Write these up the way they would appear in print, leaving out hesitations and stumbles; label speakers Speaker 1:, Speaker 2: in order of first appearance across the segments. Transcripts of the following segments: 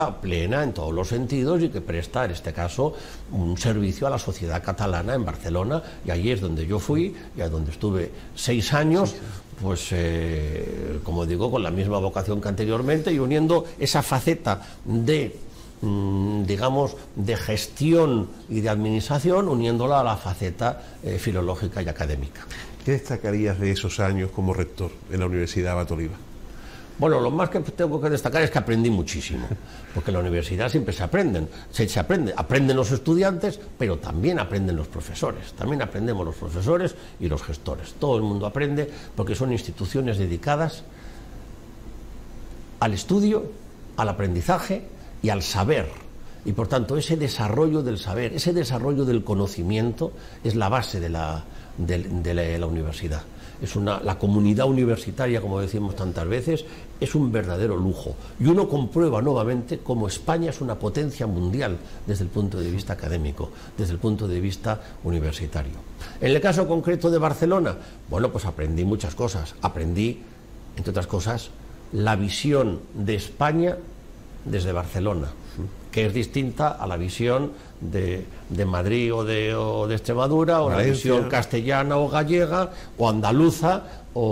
Speaker 1: plena en todos los sentidos y que presta, en este caso, un servicio a la sociedad catalana en Barcelona, y allí es donde yo fui y a donde estuve 6 años, pues como digo, con la misma vocación que anteriormente, y uniendo esa faceta de digamos, de gestión y de administración, uniéndola a la faceta filológica y académica.
Speaker 2: ¿Qué destacarías de esos años como rector en la Universidad Abat Oliba?
Speaker 1: Bueno, lo más que tengo que destacar es que aprendí muchísimo, porque en la universidad siempre se aprende, aprenden los estudiantes, pero también aprenden los profesores, también aprendemos los profesores y los gestores. Todo el mundo aprende porque son instituciones dedicadas al estudio, al aprendizaje y al saber. Y por tanto ese desarrollo del saber, ese desarrollo del conocimiento es la base de la universidad. La comunidad universitaria, como decimos tantas veces, es un verdadero lujo. Y uno comprueba nuevamente cómo España es una potencia mundial desde el punto de vista académico, desde el punto de vista universitario. En el caso concreto de Barcelona, bueno, pues aprendí muchas cosas. Aprendí, entre otras cosas, la visión de España desde Barcelona, que es distinta a la visión de Madrid o de Extremadura, o Valencia, la visión castellana o gallega, o andaluza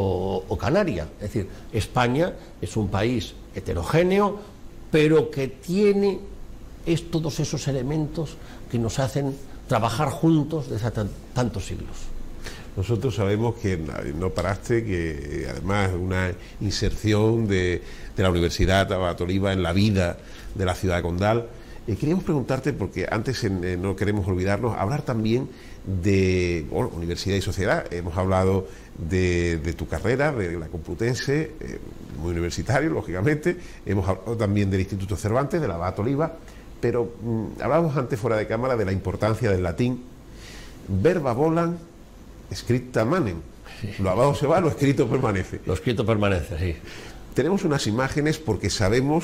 Speaker 1: o canaria. Es decir, España es un país heterogéneo, pero que tiene todos esos elementos que nos hacen trabajar juntos desde hace tantos siglos.
Speaker 2: Nosotros sabemos que no paraste, que además una inserción de la Universidad Abat Oliba en la vida de la ciudad de Condal. Queríamos preguntarte, porque antes no queremos olvidarnos, hablar también de universidad y sociedad. Hemos hablado de tu carrera, de la Complutense, muy universitario, lógicamente. Hemos hablado también del Instituto Cervantes, de la Abat Oliba, pero hablábamos antes fuera de cámara de la importancia del latín. Verba volant, scripta manem. Lo hablado se va, lo escrito permanece.
Speaker 1: Lo escrito permanece, sí.
Speaker 2: Tenemos unas imágenes porque sabemos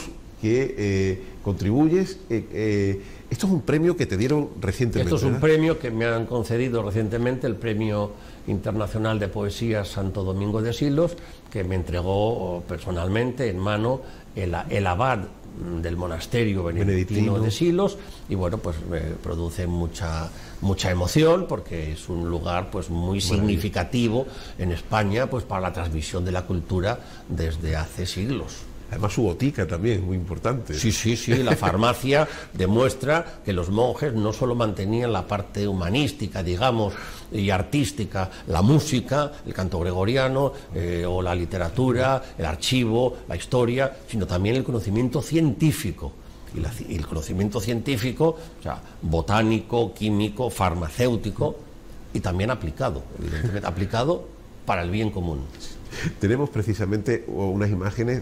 Speaker 2: que contribuyes. Esto es un premio que te dieron recientemente.
Speaker 1: Esto es un premio que me han concedido recientemente, el Premio Internacional de Poesía Santo Domingo de Silos, que me entregó personalmente en mano el abad del monasterio benedictino de Silos, y bueno, pues me produce mucha emoción, porque es un lugar pues muy significativo en España, pues para la transmisión de la cultura desde hace siglos.
Speaker 2: Además su botica también es muy importante.
Speaker 1: Sí, sí, sí, la farmacia demuestra que los monjes no solo mantenían la parte humanística, digamos, y artística, la música, el canto gregoriano, o la literatura, el archivo, la historia, sino también el conocimiento científico. Y el conocimiento científico, o sea, botánico, químico, farmacéutico, y también aplicado, evidentemente, aplicado para el bien común.
Speaker 2: Tenemos precisamente unas imágenes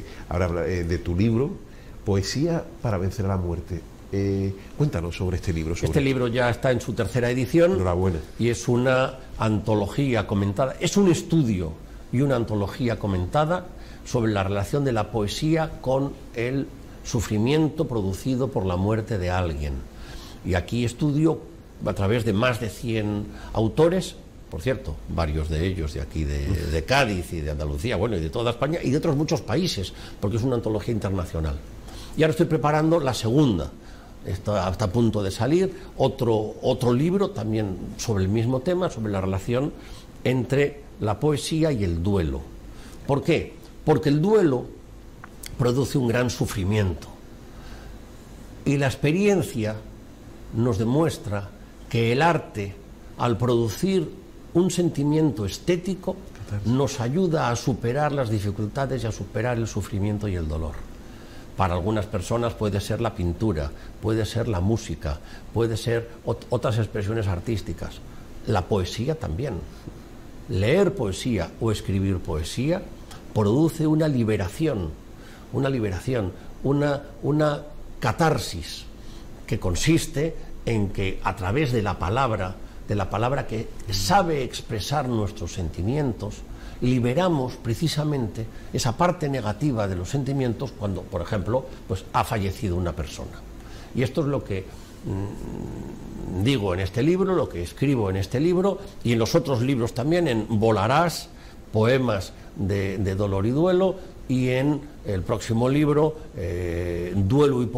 Speaker 2: de tu libro, Poesía para vencer a la muerte. Cuéntanos sobre este libro.
Speaker 1: Este libro ya está en su 3ª edición.
Speaker 2: Enhorabuena.
Speaker 1: Y es una antología comentada, es un estudio y una antología comentada sobre la relación de la poesía con el sufrimiento producido por la muerte de alguien. Y aquí estudio, a través de más de 100 autores, por cierto, varios de ellos de aquí, de Cádiz y de Andalucía, bueno, y de toda España y de otros muchos países, porque es una antología internacional. Y ahora estoy preparando la segunda, está a punto de salir, otro libro también sobre el mismo tema, sobre la relación entre la poesía y el duelo. ¿Por qué? Porque el duelo produce un gran sufrimiento, y la experiencia nos demuestra que el arte, al producir un sentimiento estético, nos ayuda a superar las dificultades y a superar el sufrimiento y el dolor. Para algunas personas puede ser la pintura, puede ser la música, puede ser otras expresiones artísticas. La poesía también. Leer poesía o escribir poesía produce una liberación, una catarsis, que consiste en que a través de la palabra que sabe expresar nuestros sentimientos, liberamos precisamente esa parte negativa de los sentimientos cuando, por ejemplo, pues ha fallecido una persona. Y esto es lo que digo en este libro, lo que escribo en este libro, y en los otros libros también, en Volarás, poemas de dolor y duelo, y en el próximo libro, Duelo y